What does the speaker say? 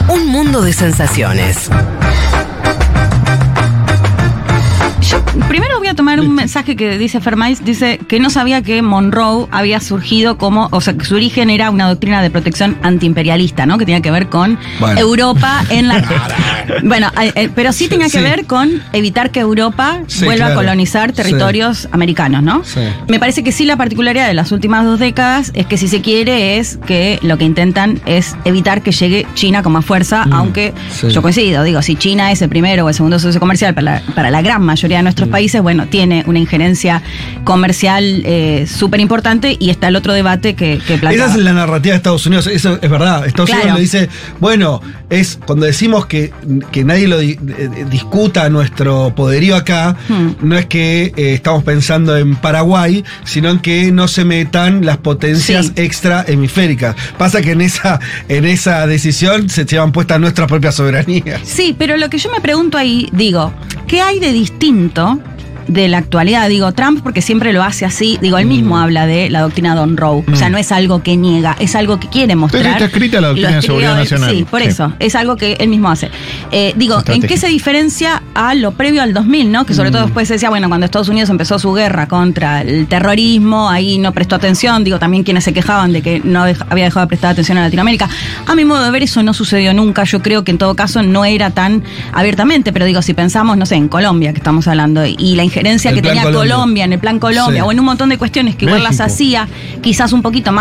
Un mundo de sensaciones. Yo primero voy a tomar un mensaje que dice Fermais, dice que no sabía que Monroe había surgido como, o sea, que su origen era una doctrina de protección antiimperialista, ¿no? Que tenía que ver con Europa en la... Bueno, pero sí tenía que ver con evitar que Europa vuelva a colonizar territorios americanos, ¿no? Sí. Me parece que sí la particularidad de las últimas 2 décadas es que si se quiere es que lo que intentan es evitar que llegue China con más fuerza, aunque yo coincido, digo, si China es el primero o el segundo socio comercial para la gran mayoría de nuestros países, bueno, tiene una injerencia comercial súper importante y está el otro debate que planteaba. Esa es la narrativa de Estados Unidos, eso es verdad. Estados Unidos le dice, bueno, es cuando decimos que nadie lo discuta nuestro poderío acá, no es que estamos pensando en Paraguay, sino en que no se metan las potencias extra hemisféricas. Pasa que en esa decisión se llevan puestas nuestras propias soberanías. Sí, pero lo que yo me pregunto ahí, digo, ¿qué hay de distinto de la actualidad? Digo, Trump, porque siempre lo hace así, digo, él mismo habla de la doctrina Monroe, o sea, no es algo que niega, es algo que quiere mostrar. Está escrita la doctrina de seguridad nacional. Sí, por eso, es algo que él mismo hace. Digo, ¿en qué se diferencia a lo previo al 2000, no? Que sobre todo después se decía, bueno, cuando Estados Unidos empezó su guerra contra el terrorismo, ahí no prestó atención, digo, también quienes se quejaban de que no había dejado de prestar atención a Latinoamérica. A mi modo de ver, eso no sucedió nunca, yo creo que en todo caso no era tan abiertamente, pero digo, si pensamos, no sé, en Colombia, que estamos hablando, y la injerencia que tenía Colombia en el plan Colombia, o en un montón de cuestiones que igual las hacía quizás un poquito más